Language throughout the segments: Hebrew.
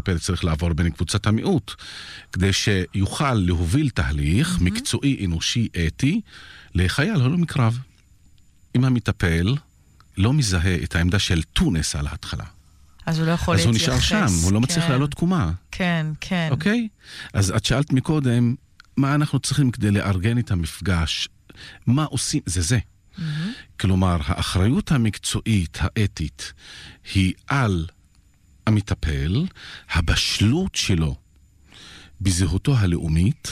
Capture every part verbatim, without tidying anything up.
המטפל צריך לעבור בין קבוצת המיעוט, כדי שיוכל להוביל תהליך mm-hmm. מקצועי, אנושי, אתי, לחייל הלום קרב. אם המטפל לא מזהה את העמדה של טונס על ההתחלה, אז הוא לא יכול להתייחס. אז הוא נשאר שם, הוא לא כן. מצליח לעלות קומה. כן, כן. אוקיי? אז את שאלת מקודם, מה אנחנו צריכים כדי לארגן את המפגש? מה עושים? זה זה. Mm-hmm. כלומר, האחריות המקצועית, האתית, היא על המטפל, הבשלות שלו בזהותו הלאומית,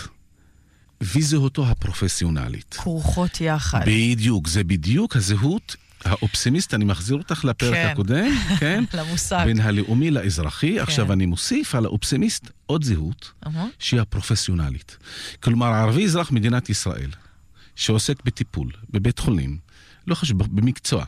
וזהותו הפרופסיונלית. כרוכות יחד. בדיוק, זה בדיוק הזהות האופסימיסט, אני מחזיר אותך לפרק כן. הקודם, כן? למושג. בין הלאומי לאזרחי. כן. עכשיו אני מוסיף על האופסימיסט עוד זהות, uh-huh. שהיא הפרופסיונלית. כלומר, ערבי אזרח מדינת ישראל, שעוסק בטיפול, בבית חולים, לא חשוב, במקצוע.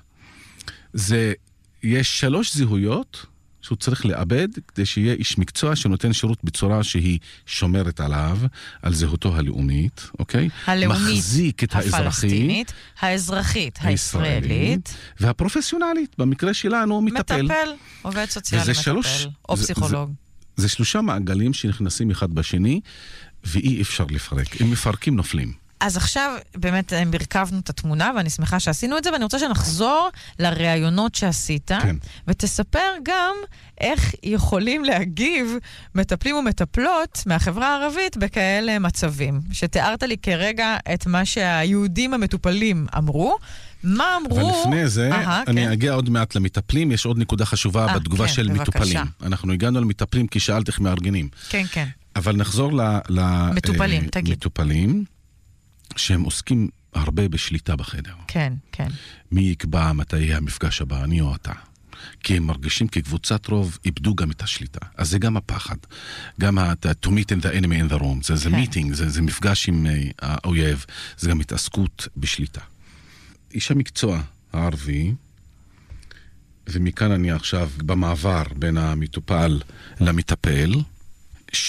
זה, יש שלוש זהויות שהוא צריך לאבד, כדי שיהיה איש מקצוע שנותן שירות בצורה שהיא שומרת עליו, על זהותו הלאומית, אוקיי? הלאומית, מחזיק את הפלסטינית, האזרחית, הישראלית, והפרופסיונלית, במקרה שלנו, מטפל. מטפל, עובד סוציאלי מטפל, שלוש, או זה, פסיכולוג. זה, זה שלושה מעגלים שנכנסים אחד בשני, ואי אפשר לפרק. אם מפרקים, נופלים. אז עכשיו באמת ברכבנו את התמונה, ואני שמחה שעשינו את זה, ואני רוצה שנחזור לראיונות שעשית, כן. ותספר גם איך יכולים להגיב מטפלים ומטפלות מהחברה הערבית בכאלה מצבים. שתיארת לי כרגע את מה שהיהודים המטופלים אמרו, מה אמרו... אבל לפני זה, Aha, אני כן. אגיע עוד מעט למטפלים, יש עוד נקודה חשובה 아, בתגובה כן, של בבקשה. מטופלים. אנחנו הגענו למטפלים כי שאלת איך מארגנים. כן, כן. אבל נחזור ל... מטופלים, אה, תגיד. מטופלים. שהם עוסקים הרבה בשליטה בחדר. כן, כן. מי יקבע מתי יהיה המפגש הבא, אני או אתה. כי הם מרגישים כקבוצת רוב, איבדו גם את השליטה. אז זה גם הפחד. גם ה- to meet in the enemy in the room. זה, זה כן. meeting, זה, זה מפגש עם uh, האויב. זה גם התעסקות בשליטה. איש המקצוע הערבי, ומכאן אני עכשיו במעבר בין המטופל למטפל, ש...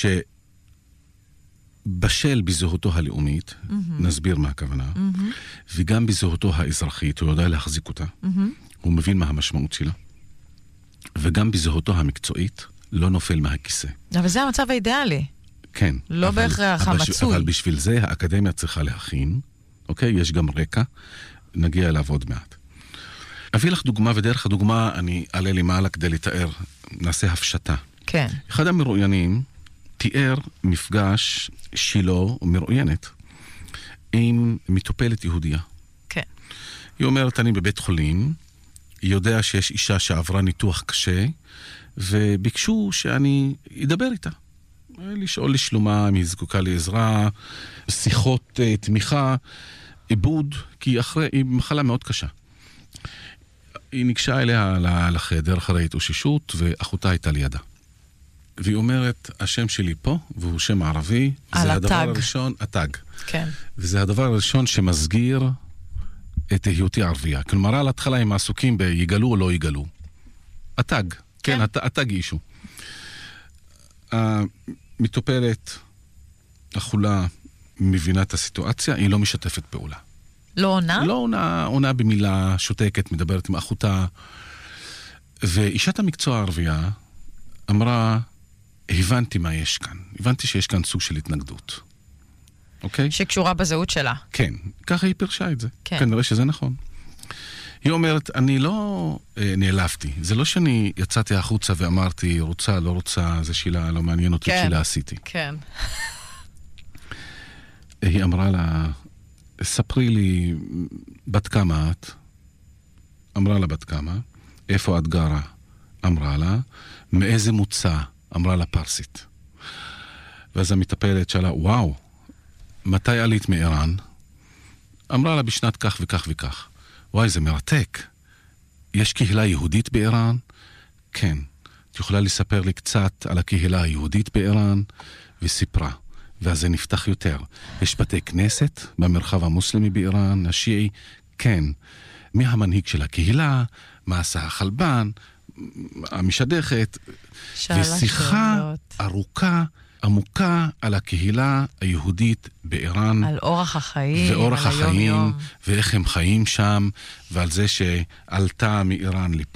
בשל בזהותו הלאומית, mm-hmm. נסביר מה הכוונה, mm-hmm. וגם בזהותו האזרחית, הוא יודע להחזיק אותה, mm-hmm. הוא מבין מה המשמעות שלה, וגם בזהותו המקצועית, לא נופל מהכיסא. אבל זה המצב האידיאלי. כן. לא אבל, בהכרח אבל, המצוי. אבל בשביל זה האקדמיה צריכה להכין, אוקיי? יש גם רקע, נגיע אליו עוד מעט. אביא לך דוגמה, ודרך הדוגמה אני אעלה לי מעלה כדי לתאר, נעשה הפשטה. כן. אחד המרואיינים, תיאר מפגש שלו מרואיינת עם מטופלת יהודיה. כן. היא אומרת, אני בבית חולים, היא יודע שיש אישה שעברה ניתוח קשה, וביקשו שאני אדבר איתה. לשאול לשלומה, אם היא זקוקה לעזרה, שיחות uh, תמיכה, עיבוד, כי אחרי, היא מחלה מאוד קשה. היא ניגשה אליה לחדר אחרי התאוששות, ואחותה הייתה לידה. והיא אומרת, השם שלי פה, והוא שם ערבי, זה הדבר הראשון, התג. כן. וזה הדבר הראשון שמסגיר את היותי ערבייה. כלומר, על ההתחלה הם עסוקים ביגלו או לא יגלו. התג, כן, הת, התג אישו. המטופלת, החולה, מבינה את הסיטואציה, היא לא משתפת פעולה. לא עונה? לא עונה, עונה במילה, שותקת, מדברת עם אחותה. ואישת המקצוע הערבייה אמרה, הבנתי מה יש כאן. הבנתי שיש כאן סוג של התנגדות. אוקיי? שקשורה בזהות שלה. כן. ככה היא פרשה את זה. כן. כנראה שזה נכון. היא אומרת, אני לא אה, נעלבתי. זה לא שאני יצאתי החוצה ואמרתי, רוצה, לא רוצה, זה שאלה, לא מעניין אותי, כן. שאלה עשיתי. כן. היא אמרה לה, ספרי לי, בת כמה את? אמרה לה בת כמה? איפה את גרה? אמרה לה, מאיזה מוצא? אמרה לה פרסית. ואז המטפלת שאלה, וואו, מתי עלית מאיראן? אמרה לה, בשנת כך וכך וכך. וואי, זה מרתק. יש קהילה יהודית באיראן? כן. את יכולה לספר לי קצת על הקהילה היהודית באיראן? וסיפרה. ואז זה נפתח יותר. יש בתי כנסת במרחב המוסלמי באיראן, השיעי? כן. מי המנהיג של הקהילה? מה עשה החלבן? המשדכת? ושיחה שאלות. ארוכה, עמוקה על הקהילה היהודית באיראן. על אורח החיים, ואורח על החיים, היום יום. ואיך הם חיים שם, ועל זה שעלתה מאיראן לפה,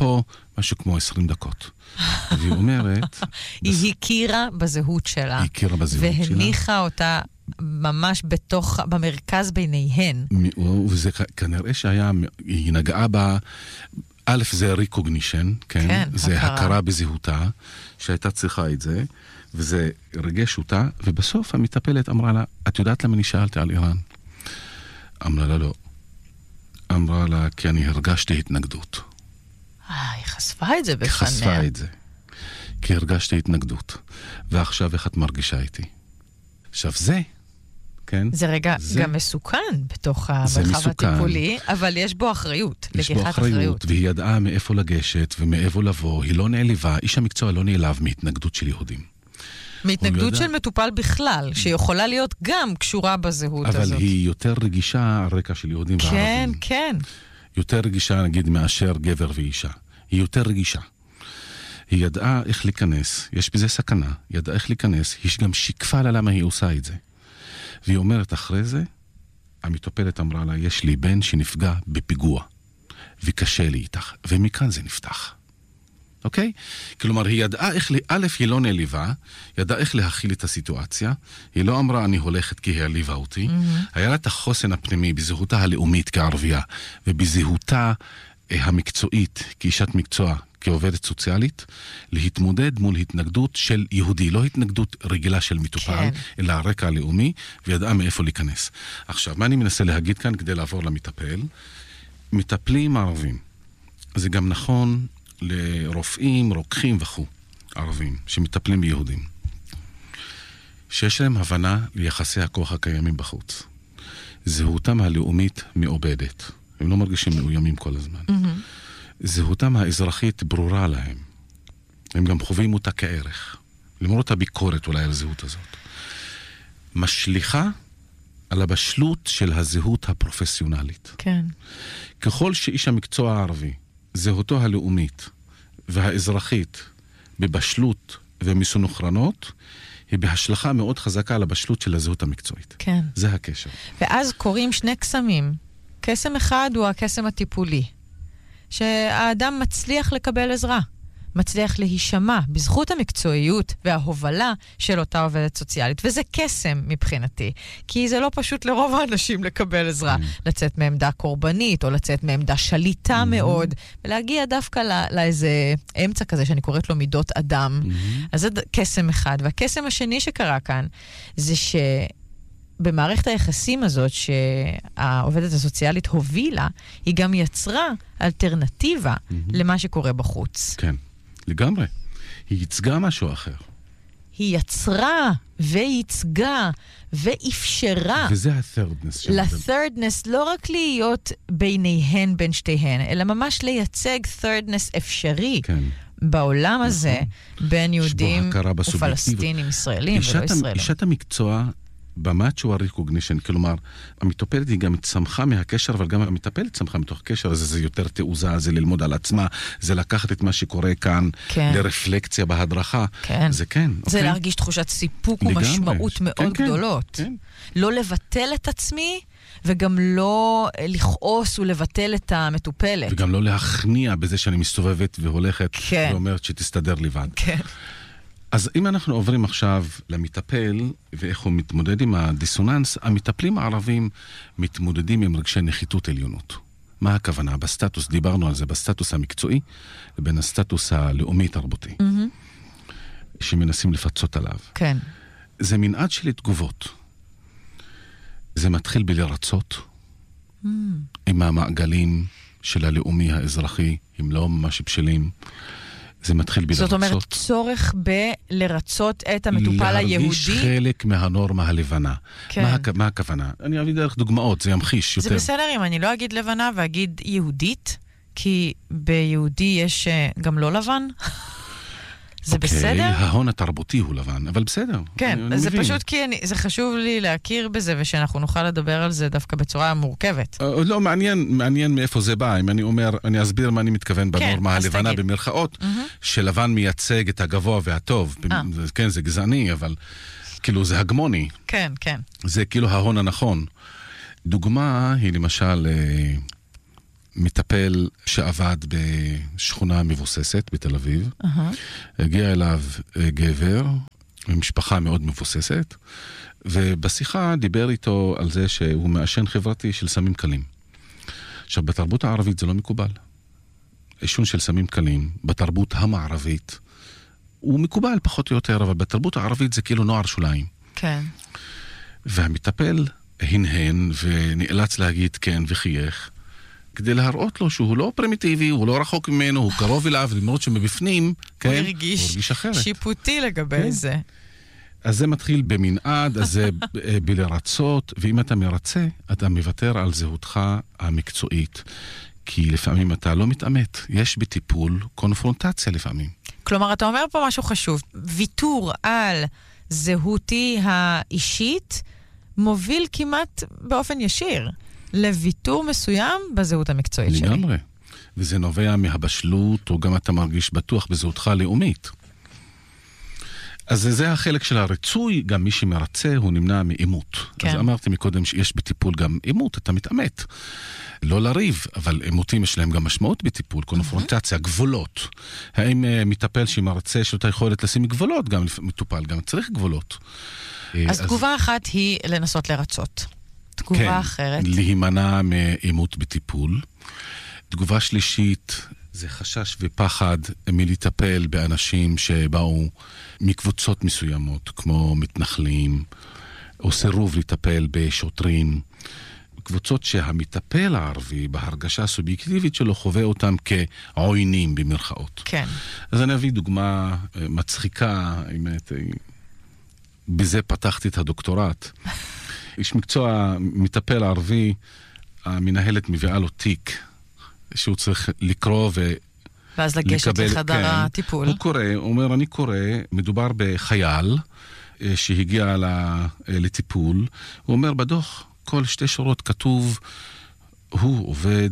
משהו כמו עשרים דקות. והיא אומרת... היא הכירה בזהות שלה. היא הכירה בזהות שלה. והניחה אותה ממש בתוך, במרכז ביניהן. וזה כנראה שהיה, היא נגעה בה, א' זה ריקוגנישן, כן? כן, זה הכרה. הכרה בזהותה, שהייתה צריכה את זה, וזה רגש אותה, ובסוף המטפלת אמרה לה, את יודעת למה אני שאלתי על איראן? אמרה לה לא. אמרה לה, כי אני הרגשתי התנגדות. אה, היא חשפה את זה בפניה. חשפה את זה. כי הרגשתי התנגדות. ועכשיו איך את מרגישה איתי? עכשיו זה, כן? זה רגע זה, גם מסוכן בתוך המרחב הטיפולי, אבל יש בו אחריות, יש לקיחת בו אחריות, אחריות. והיא ידעה מאיפה לגשת ומאיפה לבוא. היא לא נעלבה, איש המקצוע לא נעלב מהתנגדות של יהודים. מהתנגדות של מטופל בכלל, שיכולה להיות גם קשורה בזהות אבל הזאת. אבל היא יותר רגישה על רקע של יהודים כן, וערבים. כן. יותר רגישה, נגיד, מאשר גבר ואישה. היא יותר רגישה. היא ידעה איך להיכנס, יש בזה סכנה, ידעה איך להיכנס, היא גם שיקפה לה למה היא עושה את זה. והיא אומרת אחרי זה, המטופלת אמרה לה, יש לי בן שנפגע בפיגוע, וקשה לי איתך, ומכאן זה נפתח. אוקיי? כלומר, היא ידעה איך, א', היא לא נעליבה, ידעה איך להכיל את הסיטואציה, היא לא אמרה, אני הולכת כי היא העליבה אותי, mm-hmm. היה לה את החוסן הפנימי בזהותה הלאומית כערבייה, ובזהותה אה, המקצועית, כאישת מקצוע, כעובדת סוציאלית, להתמודד מול התנגדות של יהודי, לא התנגדות רגילה של מטופל, כן. אלא הרקע הלאומי, וידעה מאיפה להיכנס. עכשיו, מה אני מנסה להגיד כאן כדי לעבור למטפל? מטפלים ערבים. זה גם נכון לרופאים, רוקחים וכו', ערבים, שמטפלים ביהודים. שיש להם הבנה ליחסי הכוח הקיימים בחוץ. זהותם הלאומית מעובדת. הם לא מרגישים מאוימים כל הזמן. Mm-hmm. זהותם האזרחית ברורה להם. הם גם חווים אותה כערך. למרות הביקורת אולי על הזהות הזאת. משליחה על הבשלות של הזהות הפרופסיונלית. כן. ככל שאיש המקצוע הערבי, זהותו הלאומית והאזרחית בבשלות ומסונכרנות, היא בהשלכה מאוד חזקה על הבשלות של הזהות המקצועית. כן. זה הקשר. ואז קוראים שני קסמים. קסם אחד הוא הקסם הטיפולי. שהאדם מצליח לקבל עזרה, מצליח להישמע בזכות המקצועיות וההובלה של אותה עובדת סוציאלית. וזה קסם מבחינתי, כי זה לא פשוט לרוב האנשים לקבל עזרה, mm. לצאת מעמדה קורבנית, או לצאת מעמדה שליטה mm-hmm. מאוד, ולהגיע דווקא לא, לאיזה אמצע כזה שאני קוראת לו מידות אדם. Mm-hmm. אז זה קסם אחד. והקסם השני שקרה כאן, זה ש... במערכת היחסים הזאת שהעובדת הסוציאלית הובילה, היא גם יצרה אלטרנטיבה mm-hmm. למה שקורה בחוץ. כן, לגמרי. היא ייצגה משהו אחר. היא יצרה וייצגה ואפשרה. וזה ה-thirdness. ל-thirdness לא רק להיות ביניהן בין שתיהן, אלא ממש לייצג thirdness אפשרי. כן. בעולם הזה, נכון. בין יהודים ופלסטינים, ישראלים ולא ישראלים. אישת המקצוע... במאצ'ו הריקוגנישן, כלומר, המטופלת היא גם צמחה מהקשר, אבל גם המטפלת צמחה מתוך קשר, זה, זה יותר תעוזה, זה ללמוד על עצמה, זה לקחת את מה שקורה כאן, כן. לרפלקציה בהדרכה. כן. זה כן. זה אוקיי? להרגיש תחושת סיפוק לגמרי. ומשמעות מאוד כן, גדולות. כן. לא לבטל את עצמי, וגם לא לכעוס ולבטל את המטופלת. וגם לא להכניע בזה שאני מסתובבת והולכת, כן. ואומרת שתסתדר לבד. כן. אז אם אנחנו עוברים עכשיו למטפל, ואיך הוא מתמודד עם הדיסוננס, המטפלים הערבים מתמודדים עם רגשי נחיתות עליונות. מה הכוונה? בסטטוס, דיברנו על זה, בסטטוס המקצועי, לבין הסטטוס הלאומי-תרבותי, mm-hmm. שמנסים לפצות עליו. כן. זה מנעד של תגובות. זה מתחיל בלרצות, mm. עם המעגלים של הלאומי האזרחי, הם לא ממש בשלים, זה מתחיל בלרצות. זאת אומרת, צורך בלרצות את המטופל היהודי? להרגיש חלק מהנורמה הלבנה. כן. מה, מה הכוונה? אני אביא דרך דוגמאות, זה ימחיש יותר. זה בסדר אם אני לא אגיד לבנה ואגיד יהודית, כי ביהודי יש גם לא לבן? זה okay, בסדר? ההון התרבותי הוא לבן, אבל בסדר. כן, אני, זה אני מבין. פשוט כי אני, זה חשוב לי להכיר בזה, ושאנחנו נוכל לדבר על זה דווקא בצורה מורכבת. Uh, לא, מעניין, מעניין מאיפה זה בא. אם אני אומר, אני אסביר מה אני מתכוון בנורמה כן, הלבנה תגיד. במרכאות, mm-hmm. שלבן מייצג את הגבוה והטוב. Ah. כן, זה גזעני, אבל כאילו זה הגמוני. כן, כן. זה כאילו ההון הנכון. דוגמה היא למשל מטפל שעבד בשכונה מבוססת בתל אביב. Uh-huh. הגיע אליו גבר, משפחה מאוד מבוססת, ובשיחה דיבר איתו על זה שהוא מעשן חברתי של סמים קלים. עכשיו, בתרבות הערבית זה לא מקובל. עישון של סמים קלים, בתרבות המערבית, הוא מקובל פחות או יותר, אבל בתרבות הערבית זה כאילו נוער שוליים. כן. והמטפל הנהן ונאלץ להגיד כן וחייך, כדי להראות לו שהוא לא פרימיטיבי, הוא לא רחוק ממנו, הוא קרוב אליו, למרות שמבפנים, כן, הוא הרגיש אחרת. שיפוטי לגבי כן. זה. אז זה מתחיל במנעד, אז זה בלרצות, ואם אתה מרצה, אתה מוותר על זהותך המקצועית, כי לפעמים אתה לא מתאמת, יש בטיפול קונפרונטציה לפעמים. כלומר, אתה אומר פה משהו חשוב, ויתור על זהותי האישית, מוביל כמעט באופן ישיר לוויתור מסוים בזהות המקצועית שלי. לגמרי. וזה נובע מהבשלות, או גם אתה מרגיש בטוח בזהותך הלאומית. אז זה החלק של הרצוי, גם מי שמרצה הוא נמנע מאימות. כן. אז אמרתי מקודם שיש בטיפול גם אימות, אתה מתאמת. לא לריב, אבל אימותים יש להם גם משמעות בטיפול, קונפרונטציה, גבולות. האם מטפל שמרצה שאתה יכולת לשים גבולות, גם מטופל, גם צריך גבולות. אז, אז תגובה אחת היא לנסות לרצות. תגובה כן, אחרת. להימנע מאימות בטיפול. תגובה שלישית זה חשש ופחד מלטפל באנשים שבאו מקבוצות מסוימות, כמו מתנחלים, או סירוב לטפל בשוטרים. קבוצות שהמטפל הערבי בהרגשה הסובייקטיבית שלו חווה אותם כעוינים במרכאות. כן. אז אני אביא דוגמה מצחיקה, האמת, בזה פתחתי את הדוקטורט. איש מקצוע מטפל ערבי, המנהלת מביאה לו תיק, שהוא צריך לקרוא ו... ואז לגשת לחדר כן, הטיפול. הוא קורא, הוא אומר, אני קורא, מדובר בחייל שהגיע לטיפול, הוא אומר, בדוח כל שתי שורות כתוב, הוא עובד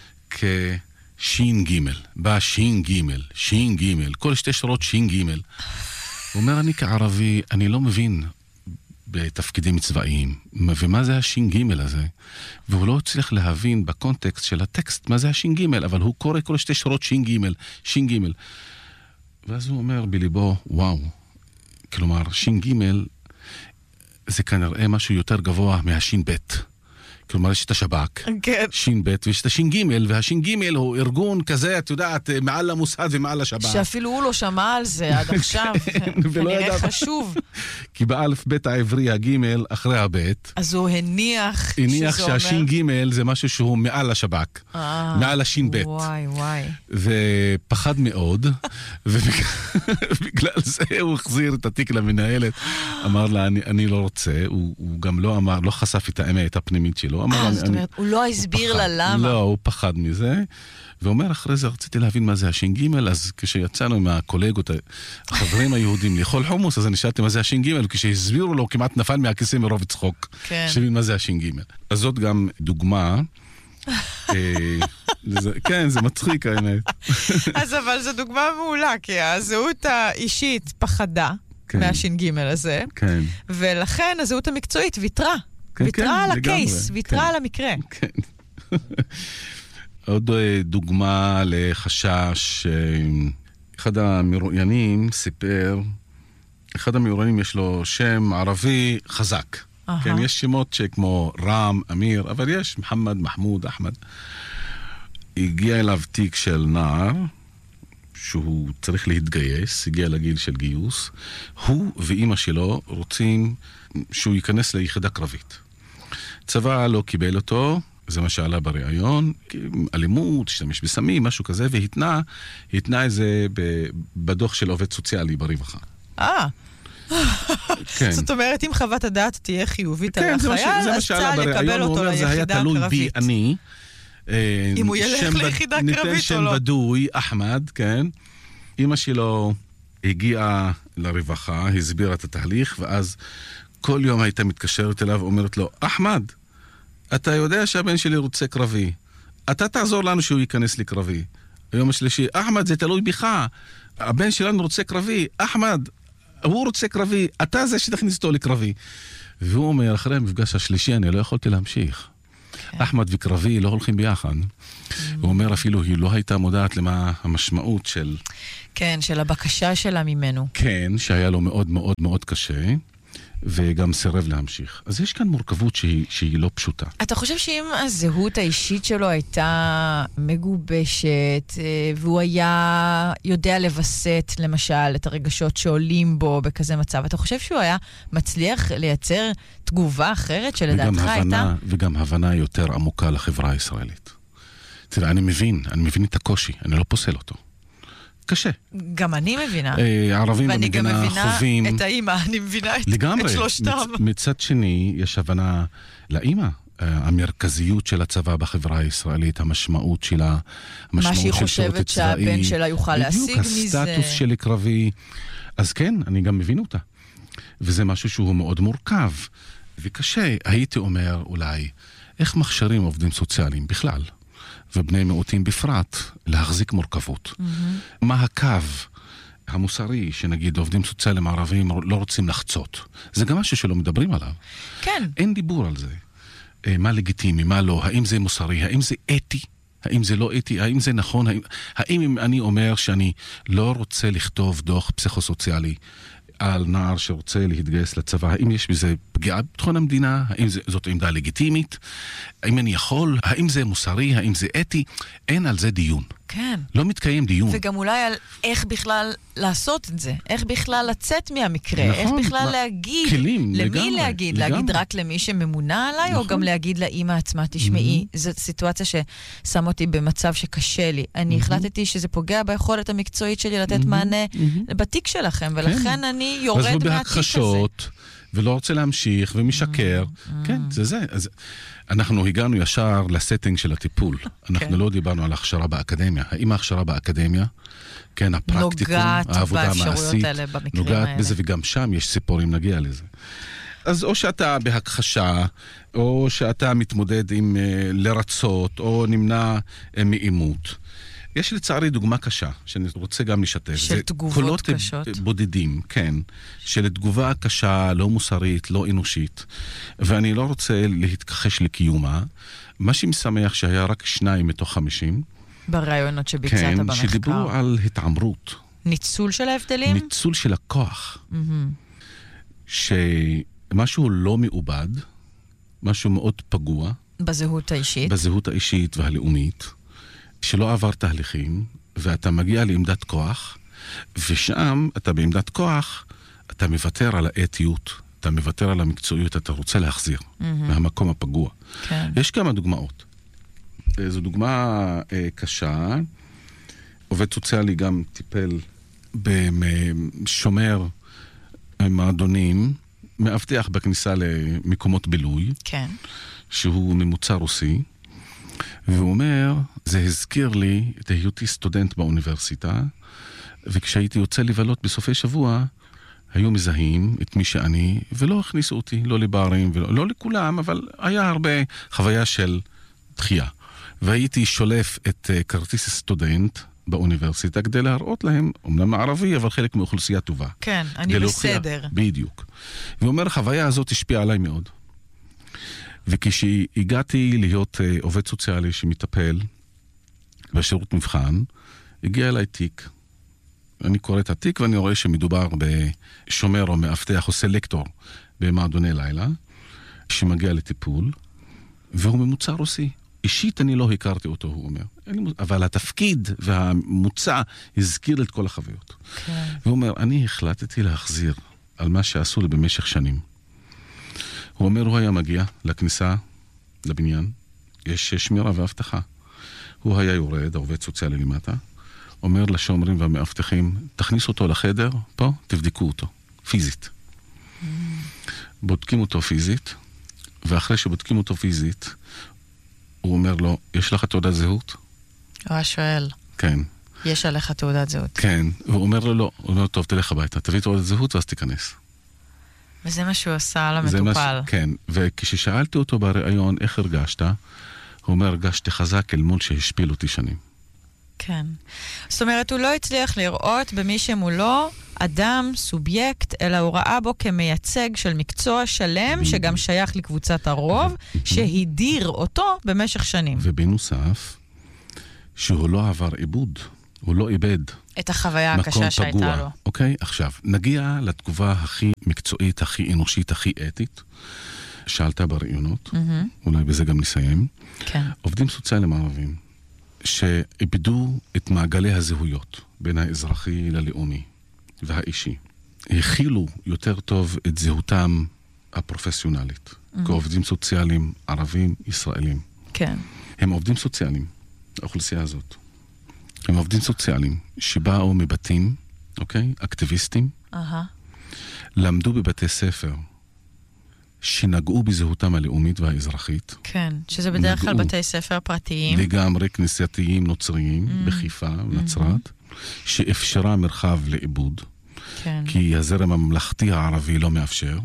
כשין גימל, בא שין גימל, שין גימל, כל שתי שורות שין גימל. הוא אומר, אני כערבי, אני לא מבין בתפקידים צבאיים, ומה זה השין גימל הזה? והוא לא הצליח להבין בקונטקסט של הטקסט מה זה השין גימל, אבל הוא קורא כל שתי שורות שין גימל, שין גימל. ואז הוא אומר בליבו, וואו, כלומר, שין גימל זה כנראה משהו יותר גבוה מהשין בית. כלומר, יש את השב"כ, כן. שין בית, ויש את השין גימל, והשין גימל הוא ארגון כזה, את יודעת, מעל המוסד ומעל השב"כ. שאפילו הוא לא שמע על זה עד עכשיו, כנראה חשוב. כי באלף בית העברי הגימל אחרי הבית. אז הוא הניח, הניח שהשין גימל זה משהו שהוא מעל השב"כ, מעל השין בית. וואי, וואי. ופחד מאוד, ובגלל זה הוא החזיר את התיק למנהלת, אמר לה, אני לא רוצה, הוא גם לא אמר, לא חשף את האמת הפנימית שלו. אה, זאת אומרת, הוא לא הסביר לה למה. לא, הוא פחד מזה, ואומר, אחרי זה רציתי להבין מה זה השין גימל, אז כשיצאנו עם הקולגות, החברים היהודים לאכול חומוס, אז אני שאלתי מה זה השין גימל, וכשהסבירו לו, כמעט נפל מהכיסא מרוב צחוק, שבין מה זה השין גימל. אז זאת גם דוגמה, כן, זה מצחיק האמת. אז אבל זו דוגמה מעולה, כי הזהות האישית פחדה מהשין גימל הזה, ולכן הזהות המקצועית ויתרה. ויתרה על הקייס, ויתרה על המקרה. כן. עוד דוגמה לחשש, אחד המרואיינים סיפר, אחד המרואיינים יש לו שם ערבי חזק. כן, יש שמות שכמו רם, אמיר, אבל יש מחמד, מחמוד, אחמד. הגיע אליו תיק של נער, שהוא צריך להתגייס, הגיע לגיל של גיוס. הוא ואימא שלו רוצים שהוא ייכנס ליחידה קרבית. צבא לא קיבל אותו, זה מה שעלה בריאיון, אלימות, השתמש בסמים, משהו כזה, והתנה, התנה איזה בדוח של עובד סוציאלי ברווחה. אה. כן. זאת אומרת, אם חוות הדעת תהיה חיובית על החייל, אז צה"ל יקבל אותו ליחידה הקרבית. זה היה תלוי בי, אני. אם הוא ילך ליחידה קרבית או לא. ניתן שם בדוי, אחמד, כן. אמא שלו הגיעה לרווחה, הסבירה את התהליך, ואז כל יום הייתה מתקשרת אליו, אומרת לו, אחמד, אתה יודע שהבן שלי רוצה קרבי. אתה תעזור לנו שהוא ייכנס לקרבי. היום השלישי, אחמד, זה תלוי בך. הבן שלנו רוצה קרבי. אחמד, הוא רוצה קרבי. אתה זה שתכניס אותו לקרבי. והוא אומר, אחרי המפגש השלישי, אני לא יכולתי להמשיך. אחמד וקרבי לא הולכים ביחד. הוא אומר אפילו, היא לא הייתה מודעת למה המשמעות של... כן, של הבקשה שלה ממנו. כן, שהיה לו מאוד מאוד מאוד קשה, וגם סירב להמשיך. אז יש כאן מורכבות שהיא, שהיא לא פשוטה. אתה חושב שאם הזהות האישית שלו הייתה מגובשת, והוא היה יודע לבסט, למשל, את הרגשות שעולים בו בכזה מצב, אתה חושב שהוא היה מצליח לייצר תגובה אחרת שלדעתך הייתה? וגם הבנה יותר עמוקה לחברה הישראלית. תראה, אני מבין, אני מבין את הקושי, אני לא פוסל אותו. קשה. גם אני מבינה. ערבים במדינה חווים... ואני גם מבינה את האמא, אני מבינה את, את שלושתם. מצ, מצד שני, יש הבנה לאמא, המרכזיות של הצבא בחברה הישראלית, המשמעות שלה, המשמעות של שירות צבאי. מה שהיא חושבת שהבן שלה יוכל להשיג מזה. הסטטוס של קרבי. אז כן, אני גם מבין אותה. וזה משהו שהוא מאוד מורכב. וקשה, הייתי אומר אולי, איך מכשירים עובדים סוציאליים בכלל? ובני מיעוטים בפרט, להחזיק מורכבות. Mm-hmm. מה הקו המוסרי שנגיד עובדים סוציאליים ערבים לא רוצים לחצות? זה גם משהו שלא מדברים עליו. כן. אין דיבור על זה. מה לגיטימי, מה לא, האם זה מוסרי, האם זה אתי, האם זה לא אתי, האם זה נכון, האם, האם אני אומר שאני לא רוצה לכתוב דוח פסיכוסוציאלי על נער שרוצה להתגייס לצבא, האם יש בזה פגיעה בביטחון המדינה, האם זה, זאת עמדה לגיטימית, האם אני יכול, האם זה מוסרי, האם זה אתי, אין על זה דיון. כן. לא מתקיים דיון. וגם אולי על איך בכלל לעשות את זה, איך בכלל לצאת מהמקרה, נכון, איך בכלל מה, להגיד, כלים, למי לגמרי, להגיד, לגמרי. להגיד רק למי שממונה עליי, נכון. או גם להגיד לאמא עצמה, תשמעי, mm-hmm. זו סיטואציה ששם אותי במצב שקשה לי. אני mm-hmm. החלטתי שזה פוגע ביכולת המקצועית שלי לתת mm-hmm. מענה mm-hmm. בתיק שלכם, ולכן כן. אני יורד מהתיק הזה. אז הוא בהכחשות, ולא רוצה להמשיך, ומשקר. Mm-hmm. כן, זה זה. אז אנחנו הגענו ישר לסטינג של הטיפול. אנחנו לא דיברנו על הכשרה באקדמיה. האם ההכשרה באקדמיה, כן, הפרקטיקום, העבודה המעשית, נוגעת בזה, וגם שם יש סיפורים, נגיע לזה. אז או שאתה בהכחשה, או שאתה מתמודד עם לרצות, או נמנע מאימות. יש לצערי דוגמה קשה, שאני רוצה גם לשתף. של תגובות קשות. קולות בודדים, כן. של תגובה קשה, לא מוסרית, לא אנושית. ואני לא רוצה להתכחש לקיומה. מה שמשמח שהיה רק שניים מתוך חמישים. ברעיונות שביצעת כן, במחקר. כן, שדיברו על התעמרות. ניצול של ההבדלים? ניצול של הכוח. Mm-hmm. שמשהו לא מעובד, משהו מאוד פגוע. בזהות האישית. בזהות האישית והלאומית. שלא עבר תהליכים, ואתה מגיע לעמדת כוח, ושם אתה בעמדת כוח, אתה מוותר על האתיות, אתה מוותר על המקצועיות, אתה רוצה להחזיר mm-hmm. מהמקום הפגוע. כן. יש כמה דוגמאות. זו דוגמה אה, קשה. עובד סוציאלי גם טיפל בשומר מועדונים, מאבטח בכניסה למקומות בילוי, כן. שהוא ממוצא רוסי, והוא אומר, זה הזכיר לי את היותי סטודנט באוניברסיטה, וכשהייתי יוצא לבלות בסופי שבוע, היו מזהים את מי שאני, ולא הכניסו אותי, לא לברים, ולא, לא לכולם, אבל היה הרבה חוויה של דחייה. והייתי שולף את uh, כרטיס סטודנט באוניברסיטה, כדי להראות להם, אומנם ערבי, אבל חלק מאוכלוסייה טובה. כן, אני בסדר. בדיוק. והוא אומר, החוויה הזאת השפיעה עליי מאוד. וכשהגעתי להיות uh, עובד סוציאלי שמטפל בשירות מבחן, הגיע אליי תיק. אני קורא את התיק ואני רואה שמדובר בשומר או מאבטח או סלקטור במועדוני לילה, שמגיע לטיפול, והוא ממוצא רוסי. אישית אני לא הכרתי אותו, הוא אומר. אבל התפקיד והמוצא הזכיר את כל החוויות. כן. והוא אומר, אני החלטתי להחזיר על מה שעשו לי במשך שנים. הוא אומר, הוא היה מגיע לכניסה, לבניין, יש שמירה והבטחה. הוא היה יורד, העובד סוציאלי למטה, אומר לשומרים והמאבטחים, תכניסו אותו לחדר, פה, תבדקו אותו, פיזית. Mm. בודקים אותו פיזית, ואחרי שבודקים אותו פיזית, הוא אומר לו, יש לך תעודת זהות? הוא השואל. כן. יש עליך תעודת זהות. כן, והוא אומר לו, לא, הוא אומר, טוב, תלך הביתה, תביא תעודת זהות ואז תיכנס. וזה מה שהוא עשה למטופל. ש... כן, וכששאלתי אותו בראיון, איך הרגשת? הוא אומר, הרגשתי חזק אל מול שהשפיל אותי שנים. כן. זאת אומרת, הוא לא הצליח לראות במי שמולו אדם, סובייקט, אלא הוא ראה בו כמייצג של מקצוע שלם, שגם שייך לקבוצת הרוב, שהדיר אותו במשך שנים. ובנוסף, שהוא לא עבר עיבוד, הוא לא איבד. את החוויה הקשה שהייתה לו. אוקיי, עכשיו, נגיע לתגובה הכי מקצועית, הכי אנושית, הכי אתית, שעלתה ברעיונות, אולי בזה גם נסיים. כן. עובדים סוציאליים ערבים, שאיבדו את מעגלי הזהויות, בין האזרחי ללאומי והאישי. הכילו יותר טוב את זהותם הפרופסיונלית, כעובדים סוציאליים ערבים ישראלים. כן. הם עובדים סוציאליים, האוכלוסייה הזאת. הם עובדים סוציאליים שבאו מבתים, אוקיי? אקטיביסטים. אהה. למדו בבתי ספר שנגעו בזהותם הלאומית והאזרחית. כן, שזה בדרך כלל בתי ספר פרטיים. לגמרי כנסייתיים נוצריים, mm. בחיפה, נצרת, mm-hmm. שאפשרה מרחב לאיבוד, כן. כי הזרם הממלכתי הערבי לא מאפשר.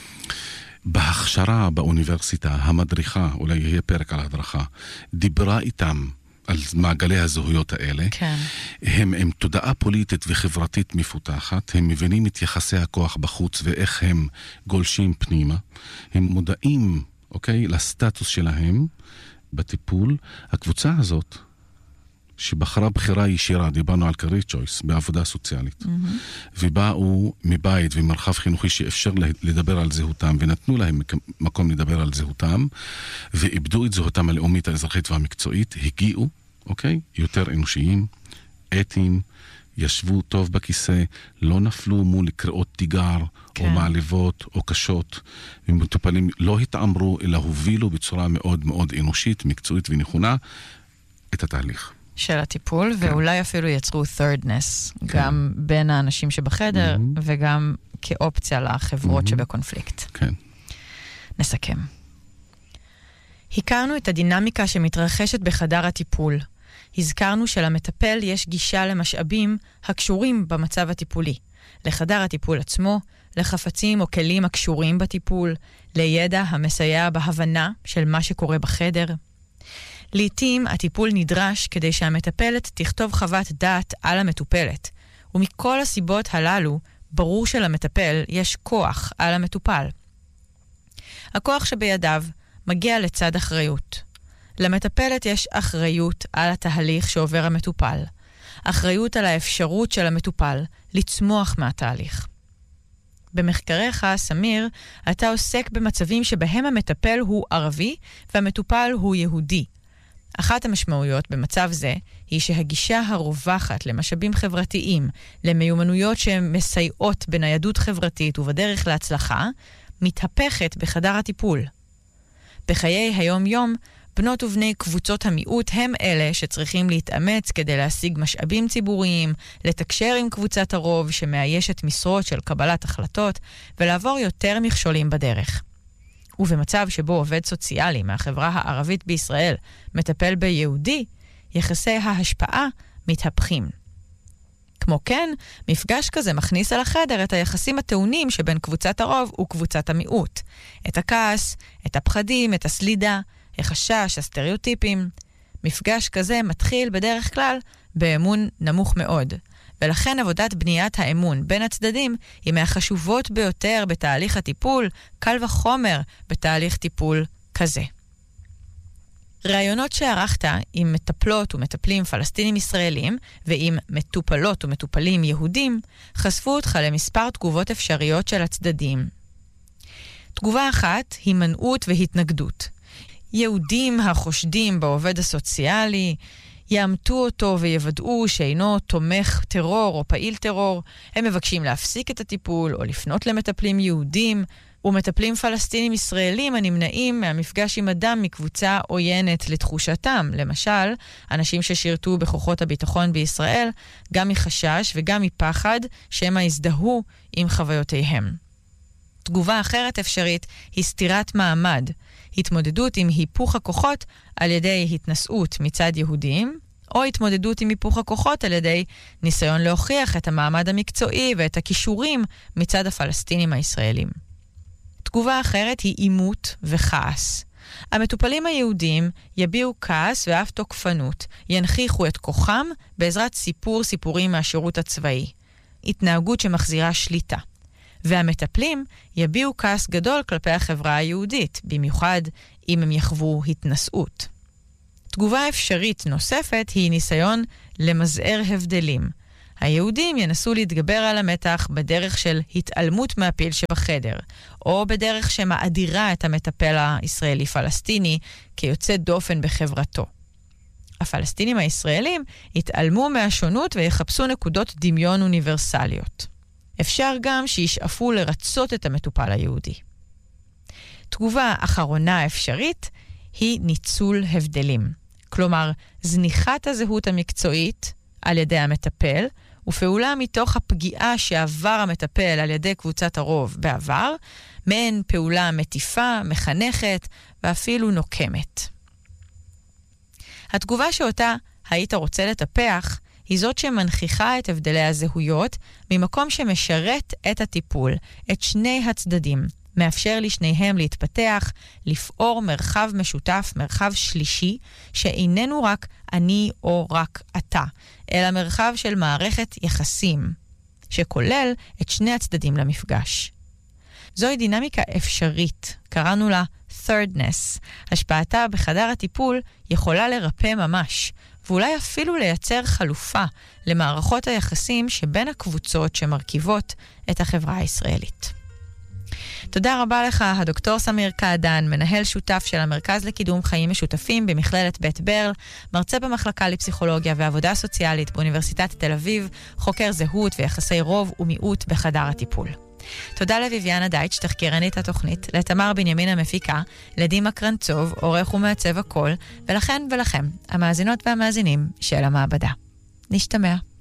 בהכשרה באוניברסיטה, המדריכה, אולי יהיה פרק על הדרכה, דיברה איתם על מעגלי הזהויות האלה. כן. הם עם תודעה פוליטית וחברתית מפותחת, הם מבינים את יחסי הכוח בחוץ ואיך הם גולשים פנימה. הם מודעים, אוקיי, לסטטוס שלהם בטיפול. הקבוצה הזאת, שבחרה בחירה ישירה, דיברנו על career choice, בעבודה סוציאלית, mm-hmm. ובאו מבית ומרחב חינוכי שאפשר לדבר על זהותם, ונתנו להם מקום לדבר על זהותם, ואיבדו את זהותם הלאומית, האזרחית והמקצועית, הגיעו, אוקיי? יותר אנושיים, אתיים, ישבו טוב בכיסא, לא נפלו מול קריאות תיגר, כן. או מעליבות, או קשות, ומטופלים לא התאמרו, אלא הובילו בצורה מאוד מאוד אנושית, מקצועית ונכונה, את התהליך. של הטיפול, כן. ואולי אפילו יצרו thirdness, כן. גם בין האנשים שבחדר, mm-hmm. וגם כאופציה לחברות mm-hmm. שבקונפליקט. כן. נסכם. הכרנו את הדינמיקה שמתרחשת בחדר הטיפול. הזכרנו שלמטפל יש גישה למשאבים הקשורים במצב הטיפולי. לחדר הטיפול עצמו, לחפצים או כלים הקשורים בטיפול, לידע המסייע בהבנה של מה שקורה בחדר. לעתים הטיפול נדרש כדי שהמטפלת תכתוב חוות דעת על המטופלת, ומכל הסיבות הללו ברור שלמטפל יש כוח על המטופל. הכוח שבידיו מגיע לצד אחריות. למטפלת יש אחריות על התהליך שעובר המטופל, אחריות על האפשרות של המטופל לצמוח מהתהליך. במחקריך, סמיר, אתה עוסק במצבים שבהם המטפל הוא ערבי והמטופל הוא יהודי. אחת המשמעויות במצב זה היא שהגישה הרווחת למשאבים חברתיים, למיומנויות שמסייעות בניידות חברתית ובדרך להצלחה, מתהפכת בחדר הטיפול. בחיי היום-יום, בנות ובני קבוצות המיעוט הם אלה שצריכים להתאמץ כדי להשיג משאבים ציבוריים, לתקשר עם קבוצת הרוב שמאיישת משרות של קבלת החלטות, ולעבור יותר מכשולים בדרך. ובמצב שבו עובד סוציאלי מהחברה הערבית בישראל מטפל ביהודי, יחסי ההשפעה מתהפכים. כמו כן, מפגש כזה מכניס אל החדר את היחסים הטעונים שבין קבוצת הרוב וקבוצת המיעוט. את הכעס, את הפחדים, את הסלידה, החשש, הסטריאוטיפים. מפגש כזה מתחיל בדרך כלל באמון נמוך מאוד. ולכן עבודת בניית האמון בין הצדדים היא מהחשובות ביותר בתהליך הטיפול, קל וחומר בתהליך טיפול כזה. ראיונות שערכת עם מטפלות ומטפלים פלסטינים ישראלים ועם מטופלות ומטופלים יהודים חשפו אותך למספר תגובות אפשריות של הצדדים. תגובה אחת היא מנעות והתנגדות. יהודים החושדים בעובד הסוציאלי יאמתו אותו ויוודאו שאינו תומך טרור או פעיל טרור, הם מבקשים להפסיק את הטיפול או לפנות למטפלים יהודים, ומטפלים פלסטינים ישראלים הנמנעים מהמפגש עם אדם מקבוצה עוינת לתחושתם. למשל, אנשים ששירתו בכוחות הביטחון בישראל, גם מחשש וגם מפחד שהם הזדהו עם חוויותיהם. תגובה אחרת אפשרית היא סתירת מעמד, התמודדות עם היפוך הכוחות על ידי התנסות מצד יהודים, או התמודדות עם היפוך הכוחות על ידי ניסיון להוכיח את המעמד המקצועי ואת הכישורים מצד הפלסטינים הישראלים. תגובה אחרת היא אימות וכעס. המטופלים היהודים יביעו כעס ואף תוקפנות, ינכיחו את כוחם בעזרת סיפור סיפורים מהשירות הצבאי, התנהגות שמחזירה שליטה. והמטפלים יביעו כעס גדול כלפי החברה היהודית, במיוחד אם הם יחוו התנשאות. תגובה אפשרית נוספת היא ניסיון למזער הבדלים. היהודים ינסו להתגבר על המתח בדרך של התעלמות מהפיל שבחדר, או בדרך שמאדירה את המטפל הישראלי-פלסטיני כיוצא דופן בחברתו. הפלסטינים הישראלים יתעלמו מהשונות ויחפשו נקודות דמיון אוניברסליות. אפשר גם שישאפו לרצות את המטופל היהודי. תגובה אחרונה אפשרית היא ניצול הבדלים. כלומר, זניחת הזהות המקצועית על ידי המטפל, ופעולה מתוך הפגיעה שעבר המטפל על ידי קבוצת הרוב בעבר, מעין פעולה מטיפה, מחנכת ואפילו נוקמת. התגובה שאותה היית רוצה לטפח היא זאת שמנכיחה את הבדלי הזהויות ממקום שמשרת את הטיפול, את שני הצדדים, מאפשר לשניהם להתפתח, לפעור מרחב משותף, מרחב שלישי, שאיננו רק אני או רק אתה, אלא מרחב של מערכת יחסים, שכולל את שני הצדדים למפגש. זוהי דינמיקה אפשרית, קראנו לה thirdness. השפעתה בחדר הטיפול יכולה לרפא ממש, ואולי אפילו לייצר חלופה למערכות היחסים שבין הקבוצות שמרכיבות את החברה הישראלית. תודה רבה לך, הדוקטור סמיר קעדאן, מנהל שותף של המרכז לקידום חיים משותפים במכללת בית ברל, מרצה במחלקה לפסיכולוגיה ועבודה סוציאלית באוניברסיטת תל אביב, חוקר זהות ויחסי רוב ומיעוט בחדר הטיפול. תודה לביביאנה דייטש, תחקירנית התוכנית, לתמר בנימין המפיקה, לדימה קרנצוב, עורך ומעצב הקול, ולכן ולכם, המאזינות והמאזינים של המעבדה. נשתמע.